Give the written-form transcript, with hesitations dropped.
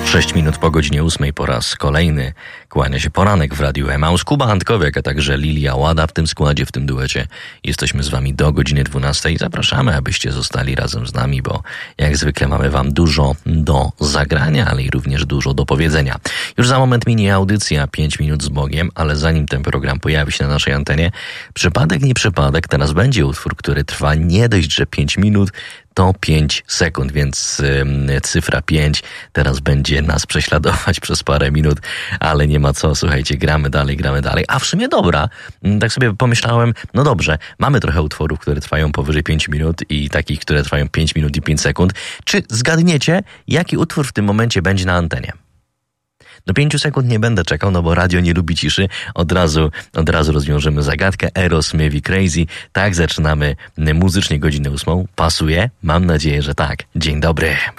6 minut po godzinie 8 po raz kolejny kłania się poranek w Radiu Emaus. Kuba Antkowiak, a także Lilia Łada w tym składzie, w tym duecie. Jesteśmy z wami do godziny 12 i zapraszamy, abyście zostali razem z nami, bo jak zwykle mamy wam dużo do zagrania, ale i również dużo do powiedzenia. Już za moment mini audycja 5 minut z Bogiem, ale zanim ten program pojawi się na naszej antenie, przypadek nie przypadek, teraz będzie utwór, który trwa nie dość, że 5 minut, to 5 sekund, więc cyfra 5 teraz będzie nas prześladować przez parę minut, ale nie ma co, słuchajcie, gramy dalej, a w sumie dobra, tak sobie pomyślałem, no dobrze, mamy trochę utworów, które trwają powyżej 5 minut i takich, które trwają 5 minut i 5 sekund. Czy zgadniecie, jaki utwór w tym momencie będzie na antenie? Do 5 sekund nie będę czekał, no bo radio nie lubi ciszy. Od razu rozwiążemy zagadkę. Eros, Maybe Crazy. Tak zaczynamy muzycznie godzinę 8. Pasuje? Mam nadzieję, że tak. Dzień dobry.